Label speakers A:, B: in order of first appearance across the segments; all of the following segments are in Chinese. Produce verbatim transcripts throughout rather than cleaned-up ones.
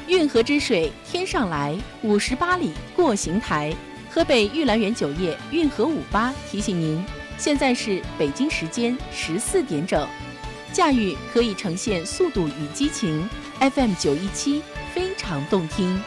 A: 运河之水天上来，五十八里过邢台。河北玉兰园酒业运河五八提醒您，现在是北京时间十四点整。驾驭可以呈现速度与激情 ，F M 九一七非常动听。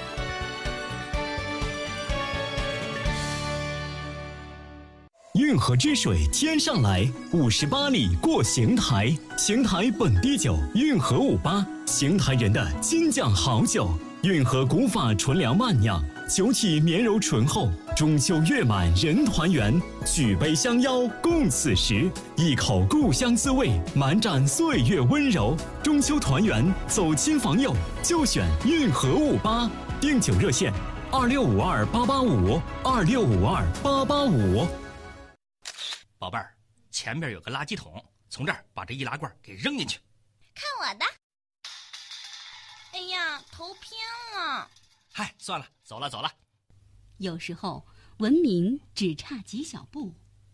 B: 运河之水天上来，五十八里过邢台。邢台本地酒，运河五八，邢台人的金酱好酒。运河古法纯粮慢酿，酒体绵柔醇厚。中秋月满人团圆，举杯相邀共此时。一口故乡滋味，满盏岁月温柔。中秋团圆，走亲访友，就选运河五八。订酒热线：二六五二八八五，二六五二八八五。
C: 宝贝儿，前边有个垃圾桶，从这儿把这易拉罐给扔进去。
D: 看我的！哎呀，头偏了。
C: 嗨，算了，走了走了。
E: 有时候文明只差几小步。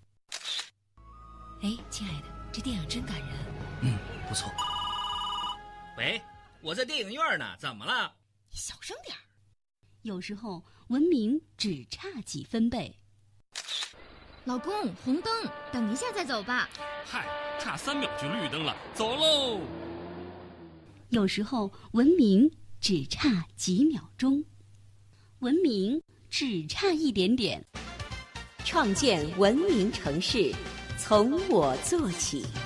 F: 哎，亲爱的，这电影真感人。
C: 嗯，不错。喂，我在电影院呢，怎么了？
D: 你小声点儿。
E: 有时候文明只差几分贝。
G: 老公，红灯，等一下再走吧。
C: 嗨，差三秒就绿灯了，走喽。
E: 有时候文明只差几秒钟，文明只差一点点。
H: 创建文明城市，从我做起。